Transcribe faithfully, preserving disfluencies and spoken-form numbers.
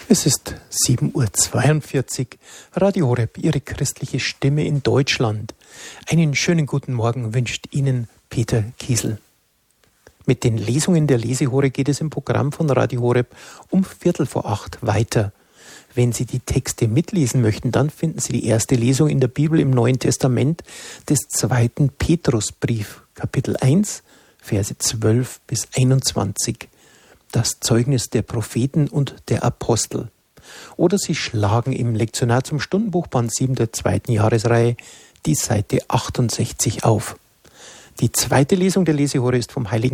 Es ist sieben Uhr zweiundvierzig, Radio Horeb, Ihre christliche Stimme in Deutschland. Einen schönen guten Morgen wünscht Ihnen Peter Kiesel. Mit den Lesungen der Lesehure geht es im Programm von Radio Horeb um Viertel vor acht weiter. Wenn Sie die Texte mitlesen möchten, dann finden Sie die erste Lesung in der Bibel im Neuen Testament des zweiten Petrusbrief, Kapitel eins, Verse zwölf bis einundzwanzig. Das Zeugnis der Propheten und der Apostel. Oder Sie schlagen im Lektionar zum Stundenbuch Band sieben der zweiten Jahresreihe die Seite achtundsechzig auf. Die zweite Lesung der Lesehure ist vom Heiligen